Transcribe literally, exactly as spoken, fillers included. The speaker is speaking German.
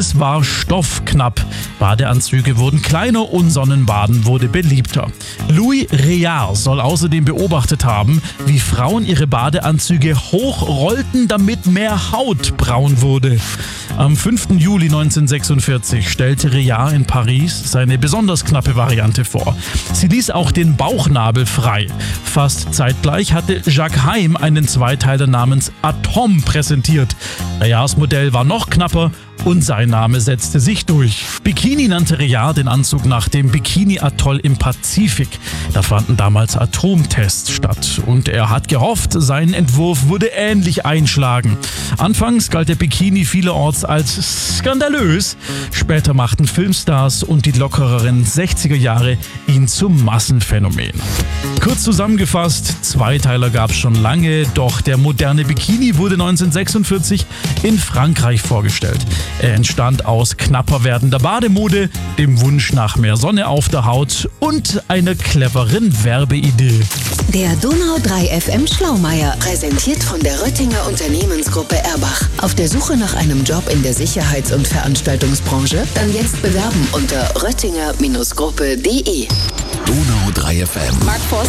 Es war stoffknapp. Badeanzüge wurden kleiner und Sonnenbaden wurde beliebter. Louis Réard soll außerdem beobachtet haben, wie Frauen ihre Badeanzüge hochrollten, damit mehr Haut braun wurde. Am fünften Juli neunzehnhundertsechsundvierzig stellte Réard in Paris seine besonders knappe Variante vor. Sie ließ auch den Bauchnabel frei. Fast zeitgleich hatte Jacques Heim einen Zweiteiler namens Atom präsentiert. Réards Modell war noch knapper und sein Name setzte sich durch. Bikini nannte Réard den Anzug nach dem Bikini-Atoll im Pazifik. Da fanden damals Atomtests statt und er hat gehofft, sein Entwurf würde ähnlich einschlagen. Anfangs galt der Bikini vielerorts als skandalös. Später machten Filmstars und die lockereren sechziger Jahre ihn zum Massenphänomen. Kurz zusammengefasst, Zweiteiler gab es schon lange, doch der moderne Bikini wurde neunzehnhundertsechsundvierzig in Frankreich vorgestellt. Er entstand aus knapper werdender Bademode, dem Wunsch nach mehr Sonne auf der Haut und einer cleveren Werbeidee. Der Donau drei F M Schlaumeier, präsentiert von der Röttinger Unternehmensgruppe Erbach. Auf der Suche nach einem Job in der Sicherheits- und Veranstaltungsbranche? Dann jetzt bewerben unter röttinger Gruppe punkt de. Donau drei F M. Mark Forster.